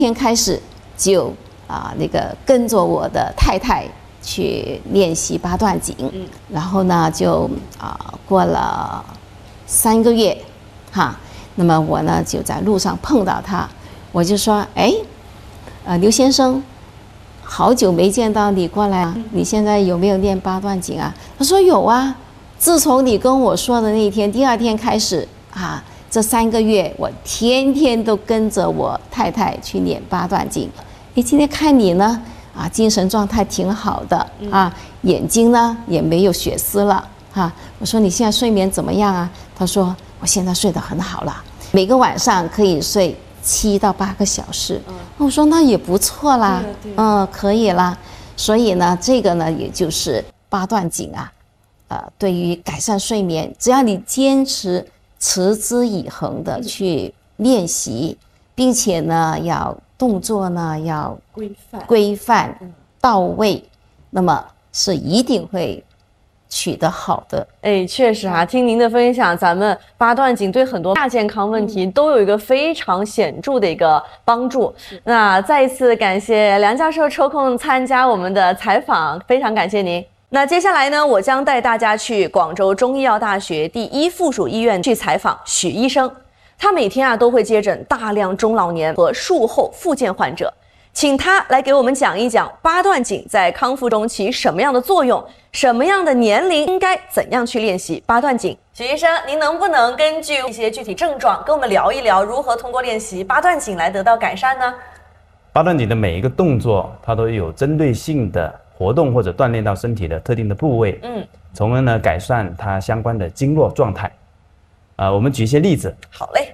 天开始就跟着我的太太去练习八段锦，然后呢就过了3个月，那么我呢就在路上碰到他，我就说，刘先生，好久没见到你过来啊，你现在有没有练八段锦啊？他说有啊，自从你跟我说的那一天，第2天开始这3个月我天天都跟着我太太去练八段锦。今天看你呢精神状态挺好的眼睛呢也没有血丝了我说你现在睡眠怎么样啊？他说我现在睡得很好了，每个晚上可以睡7到8个小时。我说那也不错啦，可以啦。所以呢，这个呢也就是八段锦对于改善睡眠，只要你坚持持之以恒的去练习，并且呢要动作呢要规范到位，那么是一定会取得好的。 确实听您的分享，咱们八段锦对很多亚健康问题都有一个非常显著的一个帮助。那再一次感谢梁教授抽空参加我们的采访，非常感谢您。那接下来呢，我将带大家去广州中医药大学第1附属医院去采访许医生。他每天都会接诊大量中老年和术后复健患者，请他来给我们讲一讲八段锦在康复中起什么样的作用，什么样的年龄应该怎样去练习八段锦。许医生，您能不能根据一些具体症状跟我们聊一聊，如何通过练习八段锦来得到改善呢？ 八段锦的每一个动作，它都有针对性的活动或者锻炼到身体的特定的部位，从而呢改善它相关的经络状态。我们举一些例子。 好嘞。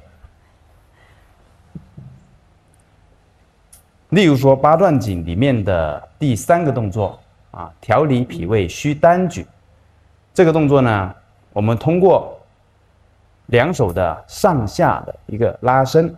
例如说八段锦里面的第3个动作调理脾胃虚单举，这个动作呢，我们通过2手的上下的一个拉伸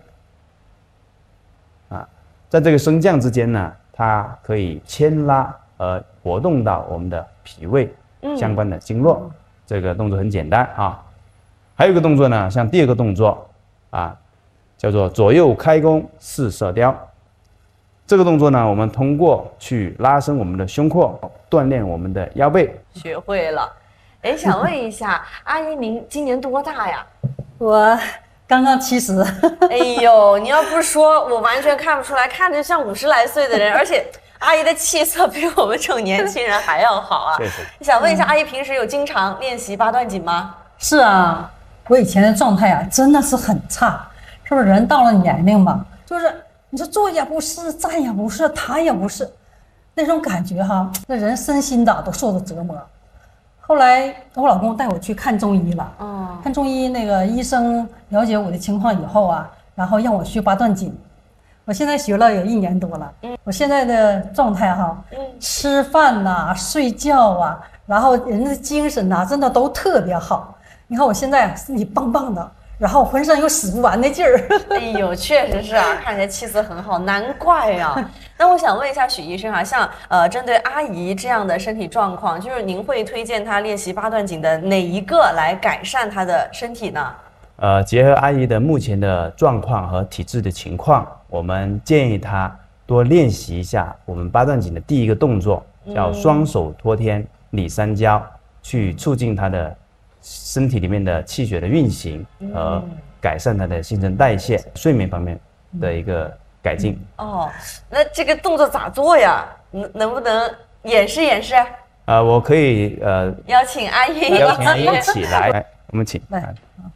在这个升降之间呢，它可以牵拉而活动到我们的脾胃相关的经络。这个动作很简单还有一个动作呢，像第2个动作叫做左右开弓四射雕。这个动作呢，我们通过去拉伸我们的胸廓，锻炼我们的腰背。 学会了。想问一下阿姨，您今年多大呀？ 我刚刚70。 你要不说，我完全看不出来，看着像50来岁的人，而且阿姨的气色比我们这种年轻人还要好啊。想问一下阿姨，平时有经常练习八段锦吗？ 是啊，我以前的状态真的是很差，是不是？人到了年龄嘛，就是你说坐也不是，站也不是，躺也不是，那种感觉那人身心的都受着折磨。后来我老公带我去看中医了，看中医那个医生了解我的情况以后然后让我学八段锦。我现在学了有1年多了，我现在的状态吃饭睡觉然后人的精神真的都特别好。你看我现在身体棒棒的，然后浑身有使不完的劲儿。 确实是看起来气色很好，难怪那我想问一下许医生像针对阿姨这样的身体状况，就是您会推荐她练习八段锦的哪一个来改善她的身体呢？ 结合阿姨的目前的状况和体质的情况，我们建议她多练习一下我们八段锦的第1个动作，叫双手托天理三焦，去促进她的身体里面的气血的运行和改善它的新陈代谢、睡眠方面的一个改进。 那这个动作咋做呀？能不能演示演示？ 我可以邀请阿姨一起来，我们请来。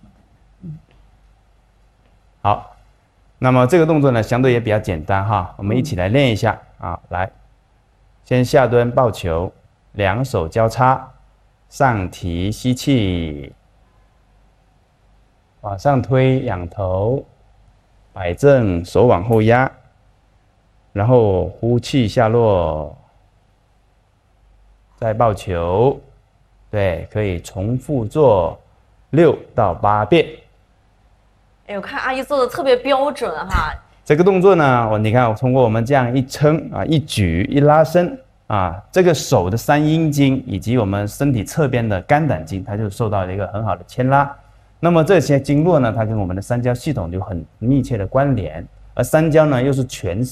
好，那么这个动作呢，相对也比较简单我们一起来练一下来，先下蹲抱球，2手交叉，上提吸气，往上推仰头，摆正手往后压，然后呼气下落，再抱球，对，可以重复做6到8遍。 我看阿姨做的特别标准这个动作呢，你看我通过我们这样一撑一举一拉伸这个手的3阴经以及我们身体侧边的肝胆经，它就受到了一个很好的牵拉。那么这些经络呢，它跟我们的三焦系统就很密切的关联而三焦呢又是全